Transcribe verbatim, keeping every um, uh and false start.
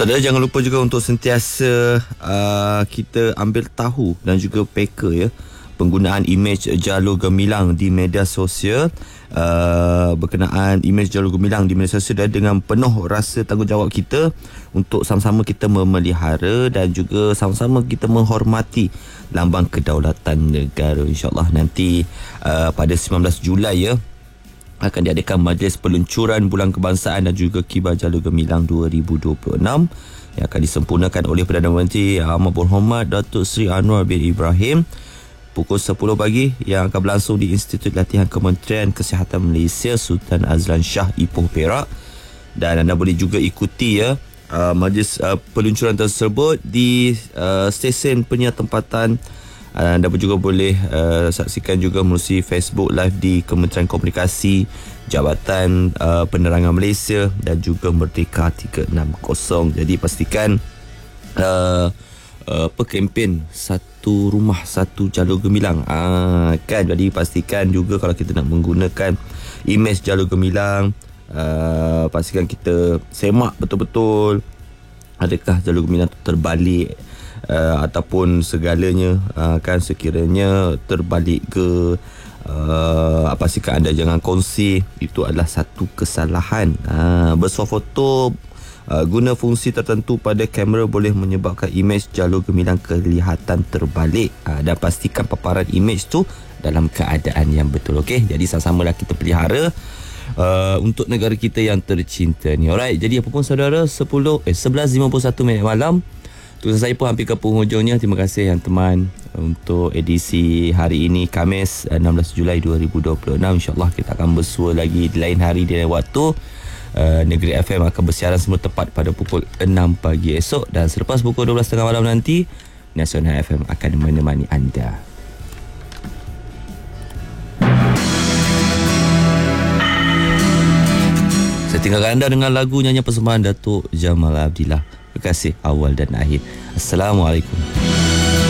Saudara, jangan lupa juga untuk sentiasa uh, kita ambil tahu dan juga peka ya penggunaan imej jalur gemilang di media sosial. Uh, berkenaan imej jalur gemilang di media sosial dengan penuh rasa tanggungjawab kita untuk sama-sama kita memelihara dan juga sama-sama kita menghormati lambang kedaulatan negara. InsyaAllah nanti uh, pada sembilan belas Julai ya akan diadakan majlis peluncuran Bulan Kebangsaan dan juga Kibar Jalur Gemilang dua ribu dua puluh enam yang akan disempurnakan oleh Perdana Menteri Amat Berhormat Datuk Seri Anwar bin Ibrahim pukul sepuluh pagi yang akan berlangsung di Institut Latihan Kementerian Kesihatan Malaysia Sultan Azlan Shah Ipoh Perak. Dan anda boleh juga ikuti ya uh, majlis uh, peluncuran tersebut di uh, stesen penyiar tempatan. Anda juga boleh uh, saksikan juga melalui Facebook Live di Kementerian Komunikasi, Jabatan uh, Penerangan Malaysia dan juga Merdeka tiga enam kosong. Jadi pastikan uh, uh, apa kempen satu rumah satu jalur gemilang ah, kan. Jadi pastikan juga kalau kita nak menggunakan imej jalur gemilang, uh, pastikan kita semak betul-betul adakah jalur gemilang tu terbalik Uh, ataupun segalanya uh, kan sekiranya terbalik ke uh, pastikan anda jangan kongsi. Itu adalah satu kesalahan. uh, bersuah foto uh, guna fungsi tertentu pada kamera boleh menyebabkan imej jalur gemilang kelihatan terbalik, uh, dan pastikan paparan imej tu dalam keadaan yang betul. Okey, jadi sama-samalah kita pelihara Uh, untuk negara kita yang tercinta ni. Alright, jadi apa pun saudara, sepuluh eh sebelas lima puluh satu minit malam. Tugas saya pun hampir ke penghujungnya. Terima kasih yang teman untuk edisi hari ini Khamis enam belas Julai dua ribu dua puluh enam. InsyaAllah kita akan bersua lagi di lain hari, di lain waktu. uh, Negeri F M akan bersiaran semula tepat pada pukul enam pagi esok. Dan selepas pukul dua belas tiga puluh malam nanti, Nasional F M akan menemani anda. Saya tinggalkan anda dengan lagu nyanyian persembahan Datuk Jamal Abdillah. Terima kasih awal dan akhir. Assalamualaikum.